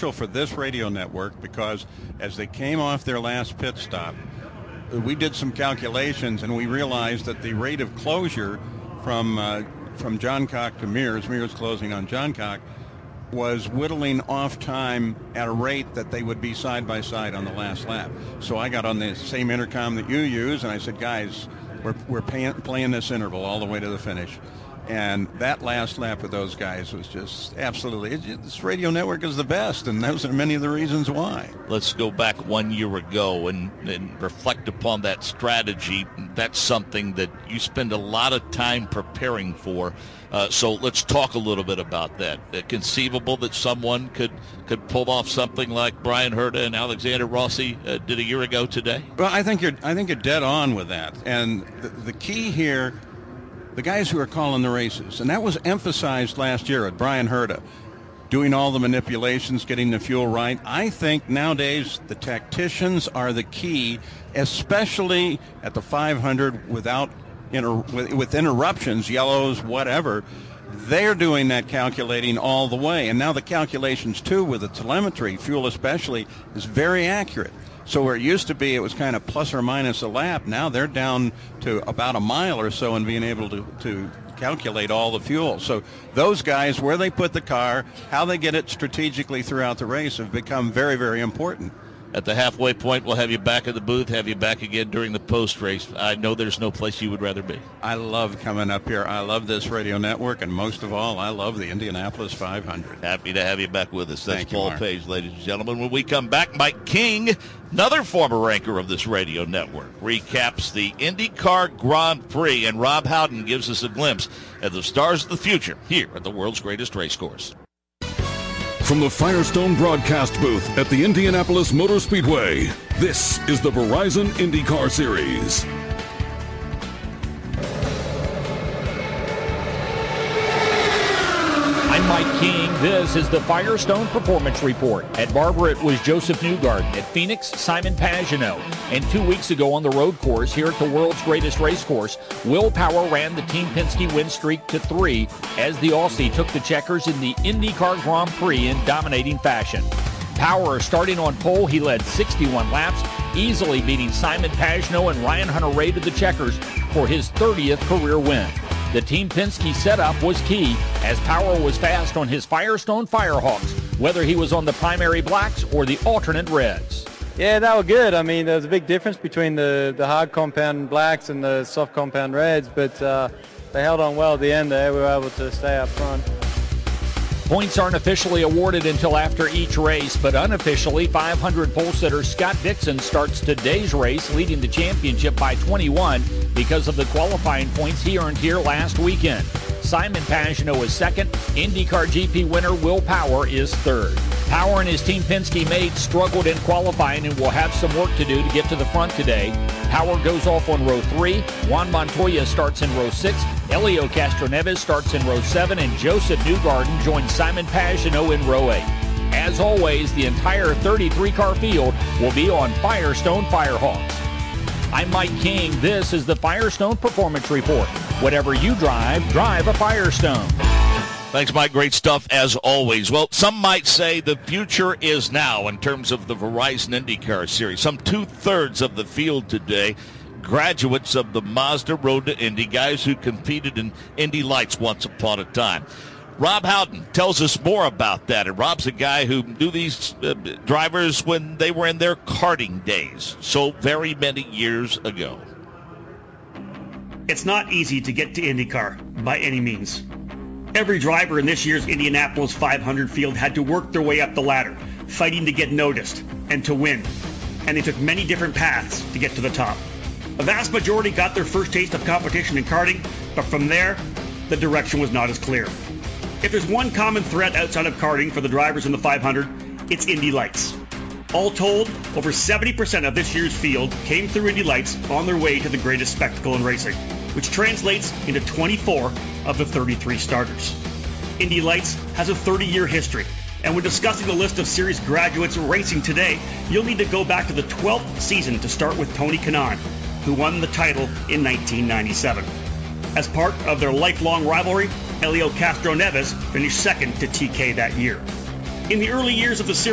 special for this radio network because as they came off their last pit stop, we did some calculations and we realized that the rate of closure from Johncock to Mears closing on Johncock, was whittling off time at a rate that they would be side by side on the last lap. So I got on the same intercom that you use, and I said, guys, we're playing this interval all the way to the finish. And that last lap with those guys was just absolutely, this radio network is the best, and those are many of the reasons why. Let's go back 1 year ago and reflect upon that strategy. That's something that you spend a lot of time preparing for. So let's talk a little bit about that. Conceivable that someone could pull off something like Brian Herta and Alexander Rossi did a year ago today? Well, I think you're dead on with that. And the key here, the guys who are calling the races, and that was emphasized last year at Brian Herta, doing all the manipulations, getting the fuel right. I think nowadays the tacticians are the key, especially at the 500 with interruptions, yellows, whatever. They're doing that calculating all the way. And now the calculations, too, with the telemetry, fuel especially, is very accurate. So where it used to be, it was kind of plus or minus a lap. Now they're down to about a mile or so and being able to calculate all the fuel. So those guys, where they put the car, how they get it strategically throughout the race have become very, very important. At the halfway point, we'll have you back in the booth, have you back again during the post-race. I know there's no place you would rather be. I love coming up here. I love this radio network, and most of all, I love the Indianapolis 500. Happy to have you back with us. That's Thank you, Paul Mark. Page, ladies and gentlemen. When we come back, Mike King, another former anchor of this radio network, recaps the IndyCar Grand Prix, and Rob Howden gives us a glimpse at the stars of the future here at the world's greatest race course. From the Firestone broadcast booth at the Indianapolis Motor Speedway, this is the Verizon IndyCar Series. I'm Mike King. This is the Firestone Performance Report. At Barber, it was Joseph Newgarden. At Phoenix, Simon Pagenaud. And 2 weeks ago on the road course here at the world's greatest race course, Will Power ran the Team Penske win streak to 3 as the Aussie took the checkers in the IndyCar Grand Prix in dominating fashion. Power starting on pole, he led 61 laps, easily beating Simon Pagenaud and Ryan Hunter-Reay to the checkers for his 30th career win. The Team Penske setup was key as Power was fast on his Firestone Firehawks, whether he was on the primary blacks or the alternate reds. Yeah, they were good. I mean, there was a big difference between the hard compound blacks and the soft compound reds, but they held on well at the end there. We were able to stay up front. Points aren't officially awarded until after each race, but unofficially, 500 pole sitter Scott Dixon starts today's race, leading the championship by 21 because of the qualifying points he earned here last weekend. Simon Pagenaud is second. IndyCar GP winner Will Power is third. Power and his Team Penske mates struggled in qualifying and will have some work to do to get to the front today. Power goes off on row 3. Juan Montoya starts in row 6. Helio Castroneves starts in row 7. And Joseph Newgarden joins Simon Pagenaud in row 8. As always, the entire 33-car field will be on Firestone Firehawks. I'm Mike King. This is the Firestone Performance Report. Whatever you drive, drive a Firestone. Thanks, Mike. Great stuff as always. Well, some might say the future is now in terms of the Verizon IndyCar Series. Some 2/3 of the field today, graduates of the Mazda Road to Indy, guys who competed in Indy Lights once upon a time. Rob Howden tells us more about that. And Rob's a guy who knew these drivers when they were in their karting days, so very many years ago. It's not easy to get to IndyCar by any means. Every driver in this year's Indianapolis 500 field had to work their way up the ladder, fighting to get noticed and to win. And they took many different paths to get to the top. A vast majority got their first taste of competition in karting, but from there, the direction was not as clear. If there's one common thread outside of karting for the drivers in the 500, it's Indy Lights. All told, over 70% of this year's field came through Indy Lights on their way to the greatest spectacle in racing, which translates into 24 of the 33 starters. Indy Lights has a 30-year history, and when discussing the list of series graduates racing today, you'll need to go back to the 12th season to start with Tony Kanaan, who won the title in 1997. As part of their lifelong rivalry, Helio Castroneves finished second to TK that year. In the early years of the series,